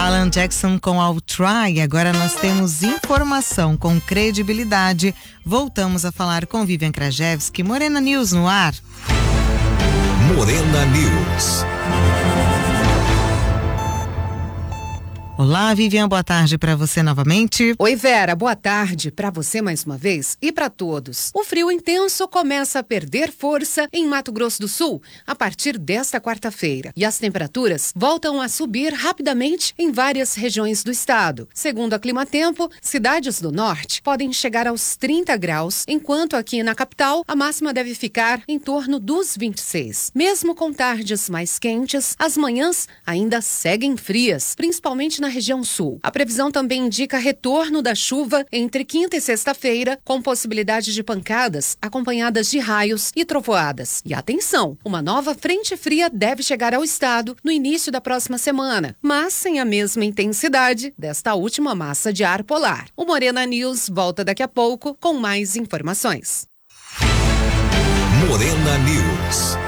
Alan Jackson com I'll Try. Agora nós temos informação com credibilidade. Voltamos a falar com Vivian Krajewski. Morena News no ar. Morena News. Olá, Vivian, boa tarde para você novamente. Oi, Vera, boa tarde para você mais uma vez e para todos. O frio intenso começa a perder força em Mato Grosso do Sul a partir desta quarta-feira e as temperaturas voltam a subir rapidamente em várias regiões do estado. Segundo a Climatempo, cidades do norte podem chegar aos 30 graus, enquanto aqui na capital a máxima deve ficar em torno dos 26. Mesmo com tardes mais quentes, as manhãs ainda seguem frias, principalmente na região sul. A previsão também indica retorno da chuva entre quinta e sexta-feira, com possibilidade de pancadas acompanhadas de raios e trovoadas. E atenção, uma nova frente fria deve chegar ao estado no início da próxima semana, mas sem a mesma intensidade desta última massa de ar polar. O Morena News volta daqui a pouco com mais informações. Morena News.